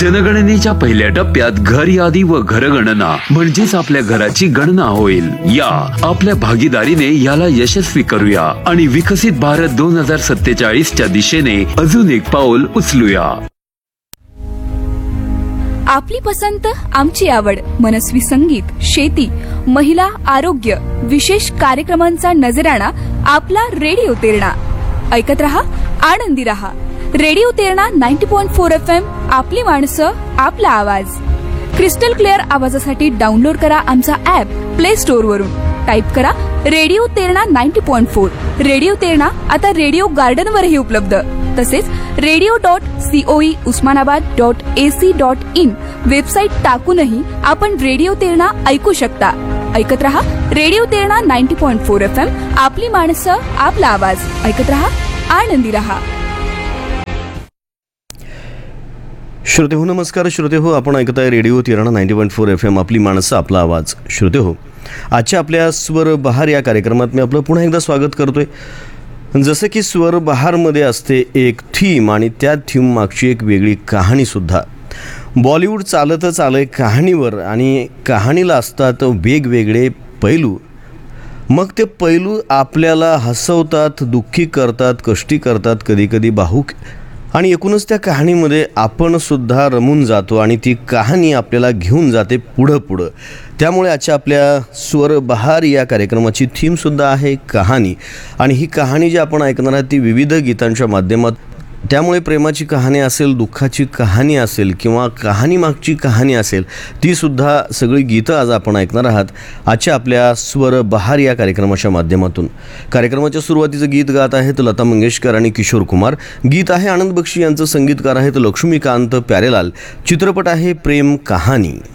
जनगणनेच्या पहिल्या टप्प्यात घर यादी व घरगणना म्हणजेच आपल्या घराची गणना होईल. या आपल्या भागीदारीने याला यशस्वी करूया आणि विकसित भारत 2047च्या दिशेने अजून एक पाऊल उचलूया. आपली पसंत, आमची आवड, मनस्वी संगीत, शेती, महिला, आरोग्य, विशेष कार्यक्रमांचा नजराणा आपला रेडिओ तेरणा. ऐकत रहा, आनंदी रहा. Radio Terna 90.4 FM. आपली माणसं, आपला आवाज. क्रिस्टल क्लिअर आवाजासाठी डाउनलोड करा आमचा ऍप प्ले स्टोअर वरून. टाईप करा रेडिओ तेरणा 90.4. रेडिओ तेरणा आता रेडिओ गार्डन वरही उपलब्ध. तसेच radio.coe usmanabad.ac.in वेबसाईट टाकूनही आपण रेडिओ तेरणा ऐकू शकता. ऐकत रहा रेडिओ तेरणा 90.4 FM. आपली माणसं, आपला आवाज. ऐकत रहा, आनंदी रहा. श्रोते हो, नमस्कार श्रोते हो, आपण ऐकत आहे रेडिओ तेरणा 90.4 FM. आपली माणसं, आपला आवाज. श्रोते हो, आजच्या आपल्या स्वर बहार या कार्यक्रमात मी आपलं पुन्हा एकदा स्वागत करतोय. जसं की स्वर बहारमध्ये असते एक थीम आणि त्या थीम मागची एक वेगळी कहाणीसुद्धा. बॉलिवूड चालतच आलं आहे कहाणीवर आणि कहाणीला असतात वेगवेगळे पैलू. मग ते पैलू आपल्याला हसवतात, दुःखी करतात, कष्टी करतात, कधीकधी भावूक, आणि एकूणच त्या कहाणीमध्ये आपण सुद्धा रमून जातो आणि ती कहाणी आपल्याला घेऊन जाते पुढं. त्यामुळे आजच्या आपल्या स्वर बहार या कार्यक्रमाची थीमसुद्धा आहे कहाणी. आणि ही कहाणी जी आपण ऐकणार आहात ती विविध गीतांच्या माध्यमात. त्यामुळे प्रेमाची कहाणी असेल, दुःखाची कहाणी असेल किंवा कहाणीमागची कहाणी असेल, तीसुद्धा सगळी गीतं आज आपण ऐकणार आहात आजच्या आपल्या स्वर बहार या कार्यक्रमाच्या माध्यमातून. कार्यक्रमाच्या सुरुवातीचं गीत गात आहेत लता मंगेशकर आणि किशोर कुमार. गीत आहे आनंद बक्षी यांचं, संगीतकार आहेत लक्ष्मीकांत प्यारेलाल. चित्रपट आहे प्रेम कहाणी.